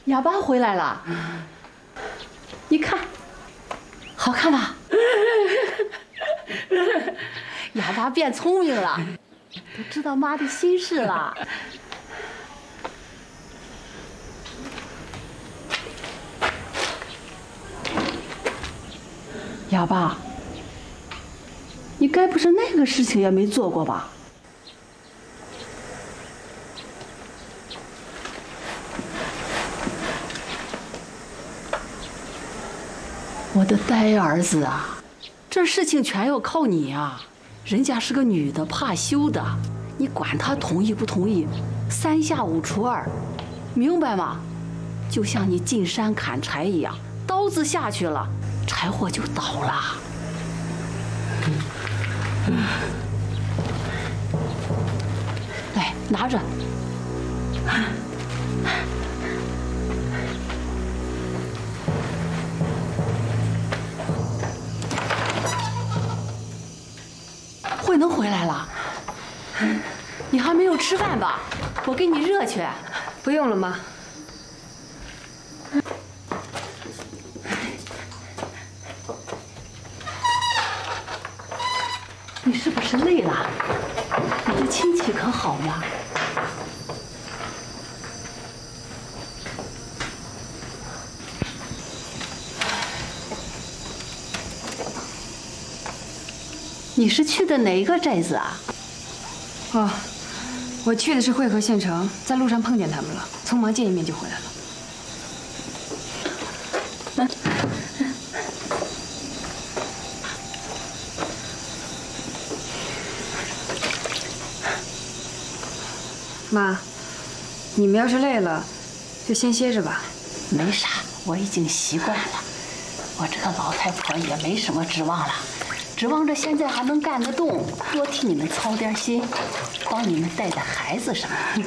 哑巴回来了，你看，好看吧？哑巴变聪明了，都知道妈的心事了。哑巴，你该不是那个事情也没做过吧？我的呆儿子啊，这事情全要靠你啊！人家是个女的，怕羞的，你管她同意不同意，3下5除2，明白吗？就像你进山砍柴一样，刀子下去了，柴火就倒了。来，拿着。慧能回来了，你还没有吃饭吧？我给你热去。 不用了，妈。 你是不是累了？你的亲戚可好吗？你是去的哪一个寨子啊？ 哦，我去的是汇合县城，在路上碰见他们了，匆忙见一面就回来了。妈，你们要是累了，就先歇着吧。 没啥，我已经习惯了。我这个老太婆也没什么指望了，指望着现在还能干得动，多替你们操点心，帮你们带带孩子什么的。